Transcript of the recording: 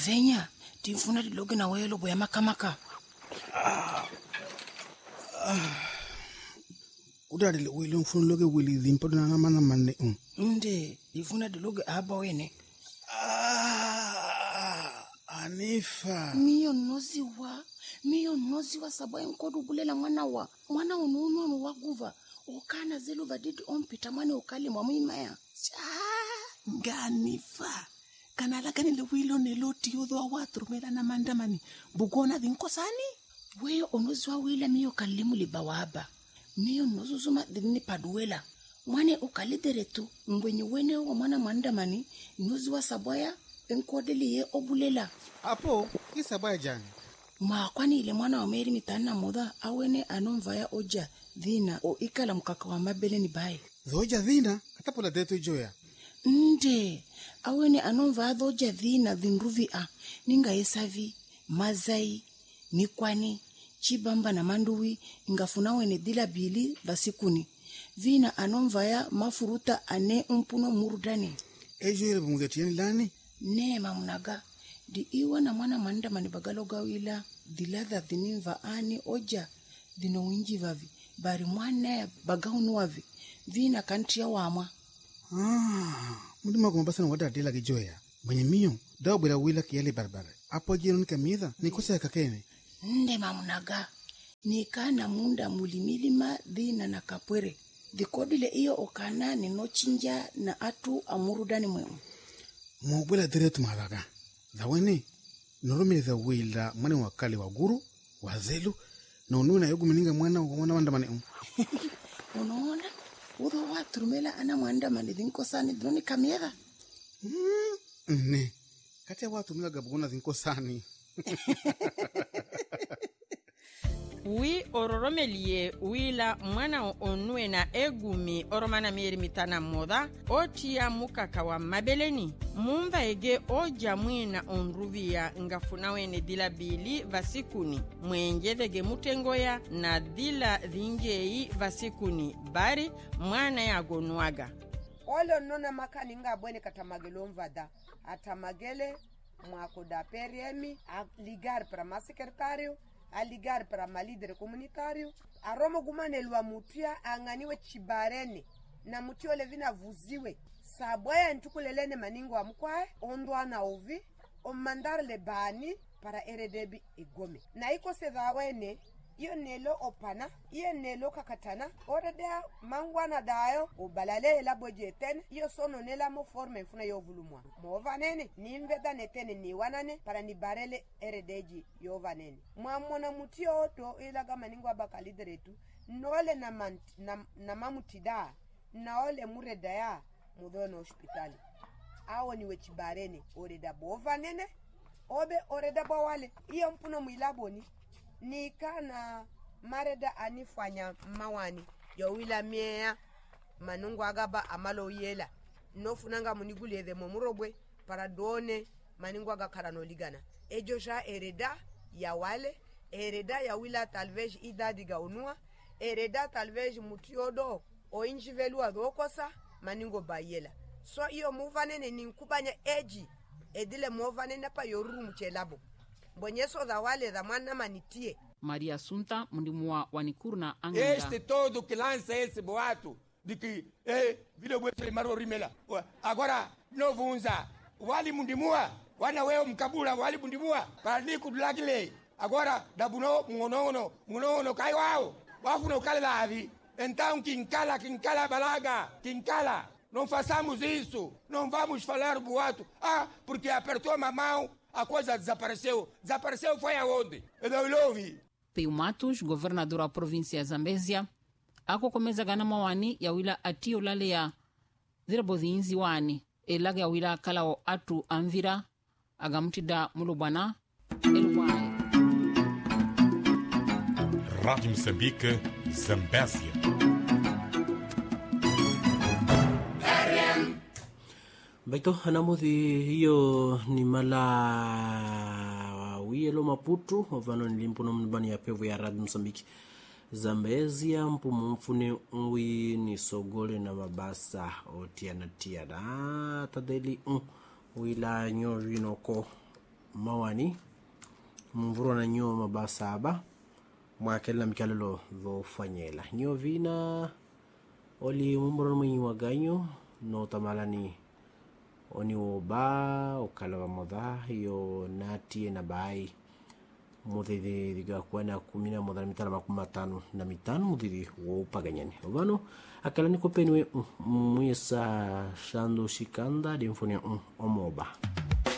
Zenya, tifuna diloge na welo boya makamaka. Udadile welo mfuna loge wili dhimpodo na namana mane. Nde, tifuna diloge aba wene. Anifa. Miyo noziwa sabaye nkodu bulela mwana unuunu waguva. Okana zelu vadidi ompita mwane ukali mwamimaya. Ganifa. Kanala kanile wilo neloti yodho wa watrumela na mandamani. Bugona dhinkosani? Weyo onoziwa wila miyo kalimu libawaba. Miyo nozuzuma dhini paduela. Mwane ukalidere tu. Mwenye wene wa mwana mandamani. Noziwa sabaya nkodeli ye obulela. Apo, kisabaya jani? Kwani ile mwana wa meri mitana moda awene anomvaya oja dhina o ikala mkaka wa mabele ni bae. Dhoja dhina? Katapola deto joya? Nde, awene anomvaya dhoja dhina dhinruvi ninga esavi, mazai, mikwani, chibamba na manduwi, ngafuna wene dila bili vasikuni. Vina anomvaya mafuruta ane umpuno murudani. Ejo ile bumugetieni lani? Ne mamunaga. Di iwa na mwana mandamani bagaloga wila diladha dhininva ani oja dhino winji vavi bari mwana ya bagaunu wavi vina kanti ya wama. Mudima kumabasa na wada adela kijoya mwenye miyo dawa bila wila kiyali barbara apo jino nika mitha ni kusa ya kakene. Nde mamunaga nika na munda mulimilima dhina na kapwere dhikodile iyo okana ni nochinja na atu amurudani mwemu mwubwela diretu malaga Zawene, norumile za wila mwane wakali wa guru, wazelu, na unuwe yogu mininga mwana wandamane. Unaona? Udo watu rumela ana mwandamane dhinko sani dhoni kamiega? Ne, kati ya watu rumela gabuguna dhinko sani. Wi ororomelie wila mwana onue na egumi oromana meri mitana moda otia mukaka wa mabeleni mumva ege oja mwina onruvia ngafuna wene dila bili vasikuni mwenjevege mutengoya na dila dhingei vasikuni bari mwana ya gonuaga olo nona makani nga bwene katamagelo mvada atamagele mwako da periemi ligar para masekretário a ligar para ma líder comunitário a Roma gumanelwa mutia anganiwe chibarene na mutio levina vuziwe sabwaya ntukulelene maningo amkwae ondwana ovi o mandar le bani para eredebi igome na iko sedawene iyo nelo opana iyo nelo kakatana oredea mangwana dayo obalale la bojeten iyo sono nela mo forme mfuna yo volumwa movanene nimveda netene ni wanane para ni barele eredeji yo vanene mwamona mutio to ilaga maningo abakalideretu nole na mamutida na ole muredaya mudhono hospitali awo ni wechibarene oreda bovanene obe oreda bawale iyo mpuno mwilaboni ni kana mareda anifanya mawani yo wila miea manungu agaba amalo yela nofunanga muniguleze momurobwe para done maningu agakara no ligana ejosha ereda ya wale ereda ya wila talvez idadi gaunua ereda talvez mutiodo o injivelu adokosa maningo bayela so iyo muvanene ninkubanya eji edile muvanene pa yoru mchelabo Bonyeso da wale da mwana manitie. Maria Assunta, mundimu wa Nikurna angenda. Este todo que lança esse boato de que vile bweche maro rimela. Agora no vunza. Wali mundimua, wana weo mkabula wali mundimua. Para kudulagile. Agora da buno munono kai wao. Wafu no kale lavi. Então quincala balaga, quincala. Não façamos isso. Não vamos falar boato. Porque apertou a mão. A coisa desapareceu. Desapareceu foi aonde? Eu não ouvi. Pio Matos, governador da província Zambésia, akokomeza gana mawani ya wila atio lale ya zirabodhinzi wani. Elaga ya wila kalao atu anvira, agamtida mulubana, elwae. Rádio Moçambique, Zambésia. Baito hanamuthi hiyo ni mala wielo Maputo ovano nilimpuno mbani ya pevu ya Radio Mozambique Zambezia mpumu mfune uwi ni sogole na mabasa otiana tiana tadeli wila nyorinoko mawani mvuro na nyo mabasaba mwakele na mikalelo dhofanyela nyo vina oli mumuro mwenye waganyo no tamalani oni oba okala moda yo nati na bai mudidi diga kuana kumina moda mitala makumatano na mitano mudidi wo paganyani obano akala ni kopenwe mwesa shando shikanda de mfonia omoba